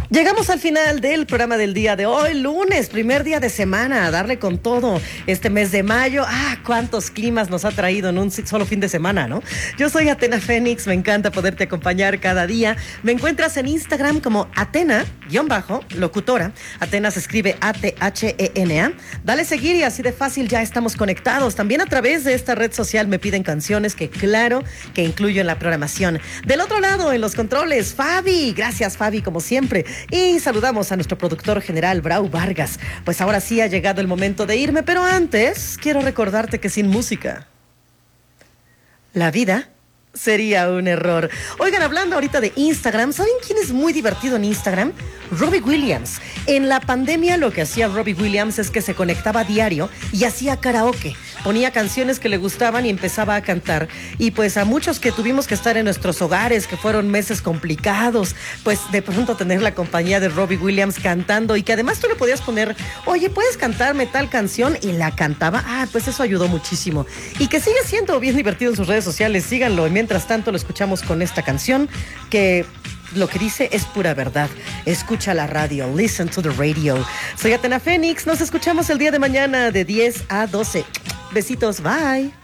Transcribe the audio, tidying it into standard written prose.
Llegamos al final del programa del día de hoy, lunes, primer día de semana, a darle con todo este mes de mayo. Cuántos climas nos ha traído en un solo fin de semana, ¿no? Yo soy Atena Fénix, me encanta poderte acompañar cada día. Me encuentras en Instagram como Atena-locutora. Atena se escribe A-T-H-E-N-A. Dale seguir y así de fácil ya estamos conectados. También a través de esta red social me piden canciones que claro que incluyo en la programación. Del otro lado, en los controles, Fabi. Gracias, Fabi, como siempre. Y saludamos a nuestro productor general, Brau Vargas. Pues ahora sí ha llegado el momento de irme, pero antes quiero recordarte que sin música, la vida sería un error. Oigan, hablando ahorita de Instagram, ¿saben quién es muy divertido en Instagram? Robbie Williams. En la pandemia lo que hacía Robbie Williams es que se conectaba a diario y hacía karaoke. Ponía canciones que le gustaban y empezaba a cantar. Y pues a muchos que tuvimos que estar en nuestros hogares, que fueron meses complicados, pues de pronto tener la compañía de Robbie Williams cantando y que además tú le podías poner, oye, ¿puedes cantarme tal canción? Y la cantaba. Pues eso ayudó muchísimo. Y que sigue siendo bien divertido en sus redes sociales. Síganlo. Y mientras tanto lo escuchamos con esta canción que lo que dice es pura verdad. Escucha la radio. Listen to the radio. Soy Atena Fénix. Nos escuchamos el día de mañana de 10 a 12. Besitos. Bye.